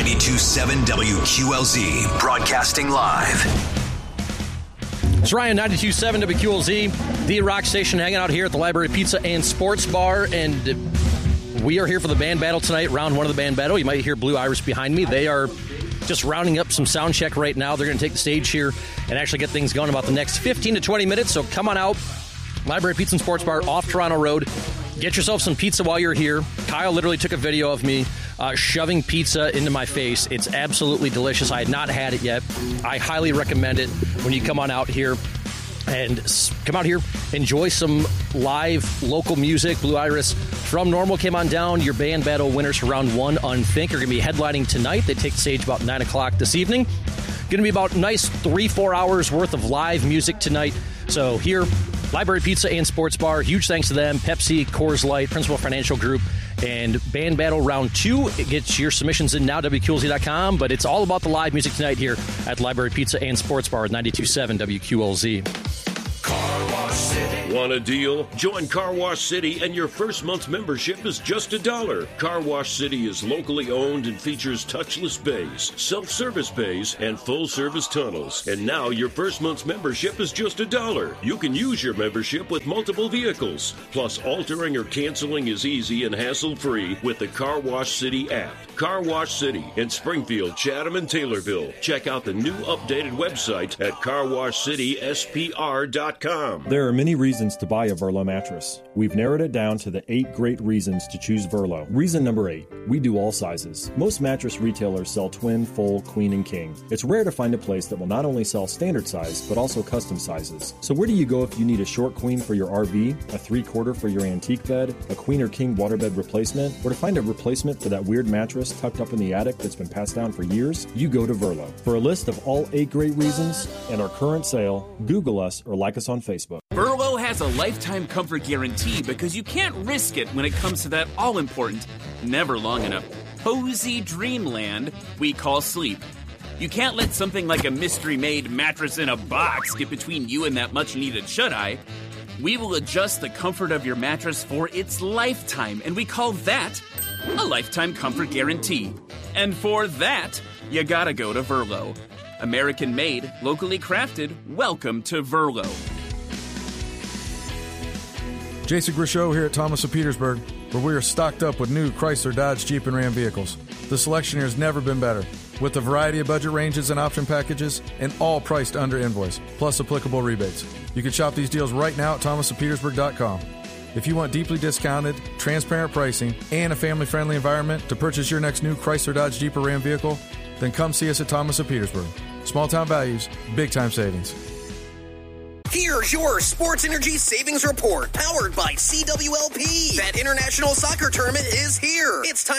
92.7 WQLZ, broadcasting live. It's Ryan, 92.7 WQLZ, the rock station, hanging out here at the Library Pizza and Sports Bar, and we are here for the band battle tonight, round one of the band battle. You might hear Blue Iris behind me. They are just rounding up some sound check right now. They're going to take the stage here and actually get things going about the next 15 to 20 minutes, so come on out. Library Pizza and Sports Bar off Toronto Road. Get yourself some pizza while you're here. Kyle literally took a video of me shoving pizza into my face. It's absolutely delicious. I had not had it yet. I highly recommend it when you come on out here. And come out here, enjoy some live local music. Blue Iris from Normal came on down. Your band battle winners for round one, Unthink, are going to be headlining tonight. They take the stage about 9 o'clock this evening. Going to be about nice 3-4 hours worth of live music tonight. So here, Library Pizza and Sports Bar, huge thanks to them. Pepsi, Coors Light, Principal Financial Group, and Band Battle Round 2. It gets your submissions in now, WQLZ.com, but it's all about the live music tonight here at Library Pizza and Sports Bar at 92.7 WQLZ. Car Wash City. Want a deal? Join Car Wash City and your first month's membership is just $1. Car Wash City is locally owned and features touchless bays, self-service bays, and full-service tunnels. And now your first month's membership is just $1. You can use your membership with multiple vehicles. Plus, altering or canceling is easy and hassle-free with the Car Wash City app. Car Wash City in Springfield, Chatham, and Taylorville. Check out the new updated website at carwashcityspr.com. There are many reasons to buy a Verlo mattress. We've narrowed it down to the 8 great reasons to choose Verlo. Reason number 8, we do all sizes. Most mattress retailers sell twin, full, queen, and king. It's rare to find a place that will not only sell standard size, but also custom sizes. So where do you go if you need a short queen for your RV, a 3/4 for your antique bed, a queen or king waterbed replacement, or to find a replacement for that weird mattress tucked up in the attic that's been passed down for years? You go to Verlo. For a list of all 8 great reasons and our current sale, Google us or like us on Facebook. Verlo has a lifetime comfort guarantee because you can't risk it when it comes to that all-important, never long enough, cozy dreamland we call sleep. You can't let something like a mystery-made mattress in a box get between you and that much-needed shut-eye. We will adjust the comfort of your mattress for its lifetime, and we call that a lifetime comfort guarantee. And for that, you gotta go to Verlo. American-made, locally crafted, welcome to Verlo. Jason Grishow here at Thomas of Petersburg, where we are stocked up with new Chrysler, Dodge, Jeep, and Ram vehicles. The selection here has never been better, with a variety of budget ranges and option packages, and all priced under invoice, plus applicable rebates. You can shop these deals right now at thomasofpetersburg.com. If you want deeply discounted, transparent pricing, and a family-friendly environment to purchase your next new Chrysler, Dodge, Jeep, or Ram vehicle, then come see us at Thomas of Petersburg. Small-town values, big-time savings. Here's your Sports Energy Savings Report, powered by CWLP. That international soccer tournament is here. It's time